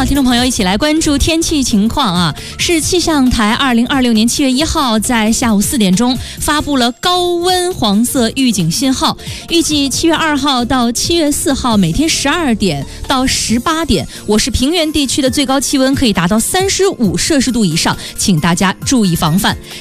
好，听众朋友，一起来关注天气情况啊！市气象台2026年7月1号在下午4点钟发布了高温黄色预警信号，预计7月2号到7月4号每天12点到18点，我市平原地区的最高气温可以达到35摄氏度以上，请大家注意防范。